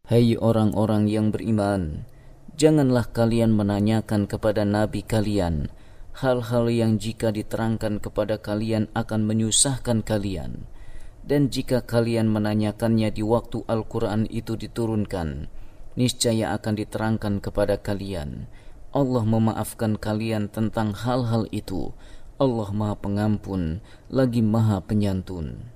Hai orang-orang yang beriman, janganlah kalian menanyakan kepada Nabi kalian hal-hal yang jika diterangkan kepada kalian akan menyusahkan kalian. Dan jika kalian menanyakannya di waktu Al-Quran itu diturunkan, niscaya akan diterangkan kepada kalian. Allah memaafkan kalian tentang hal-hal itu. Allah Maha Pengampun lagi Maha Penyantun.